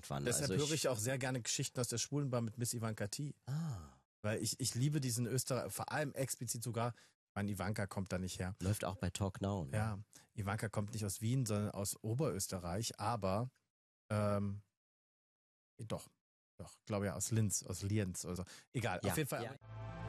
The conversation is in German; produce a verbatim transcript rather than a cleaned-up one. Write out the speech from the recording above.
irgendwann. Deshalb also höre ich auch sehr gerne Geschichten aus der Schwulenbar mit Miss Ivanka T. Ah. Weil ich, ich liebe diesen Österreich, vor allem explizit sogar, ich meine, Ivanka kommt da nicht her. Läuft auch bei Talk Now. Ne? Ja, Ivanka kommt nicht aus Wien, sondern aus Oberösterreich, aber ähm, doch, doch, glaube ja, aus Linz, aus Lienz oder so. Egal, Ja. auf jeden Fall. Ja.